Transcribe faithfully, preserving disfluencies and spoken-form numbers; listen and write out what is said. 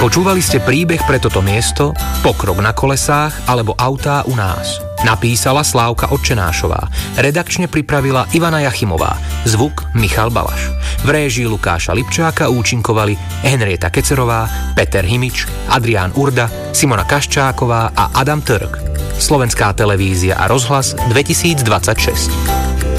Počúvali ste príbeh pre toto miesto, Pokrok na kolesách alebo Autá u nás. Napísala Slávka Odčenášová, redakčne pripravila Ivana Jachimová, zvuk Michal Balaš. V réžii Lukáša Lipčáka účinkovali Henrieta Kecerová, Peter Himič, Adrián Urda, Simona Kaščáková a Adam Trk. Slovenská televízia a rozhlas dvetisícdvadsaťšesť.